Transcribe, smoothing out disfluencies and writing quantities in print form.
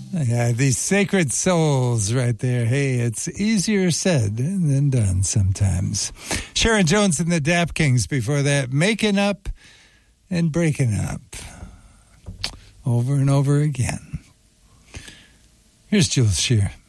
Yeah, these sacred souls right there. Hey, it's easier said than done sometimes. Sharon Jones and the Dap Kings before that. Making up and breaking up. Over and over again. Here's Jules Shear.